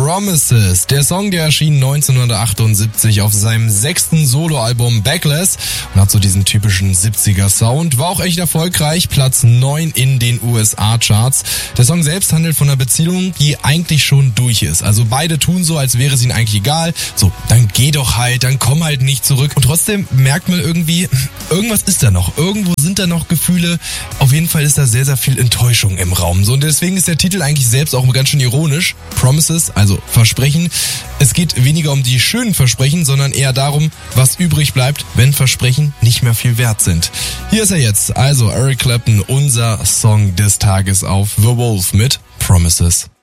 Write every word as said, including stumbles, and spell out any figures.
Promises. Der Song, der erschien neunzehnhundertachtundsiebzig auf seinem sechsten Soloalbum Backless und hat so diesen typischen siebziger Sound. War auch echt erfolgreich, Platz neun in den U S A-Charts. Der Song selbst handelt von einer Beziehung, die eigentlich schon durch ist. Also beide tun so, als wäre es ihnen eigentlich egal. So, dann geh doch halt, dann komm halt nicht zurück. Und trotzdem merkt man irgendwie, irgendwas ist da noch. Irgendwo sind da noch Gefühle. Auf jeden Fall ist da sehr, sehr viel Enttäuschung im Raum. So, und deswegen ist der Titel eigentlich selbst auch ganz schön ironisch. Promises, also Versprechen. Es geht weniger um die schönen Versprechen, sondern eher darum, was übrig bleibt, wenn Versprechen nicht mehr viel wert sind. Hier ist er jetzt, also Eric Clapton, unser Song des Tages auf The Wolf mit Promises.